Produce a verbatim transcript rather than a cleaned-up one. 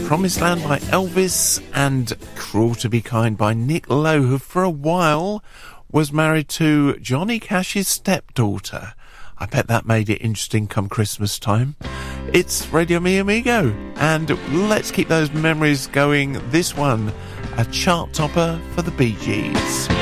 Promised Land by Elvis and Cruel to Be Kind by Nick Lowe, who for a while was married to Johnny Cash's stepdaughter. I bet that made it interesting come Christmas time. It's Radio Mi Amigo, and let's keep those memories going. This one, a chart topper for the Bee Gees.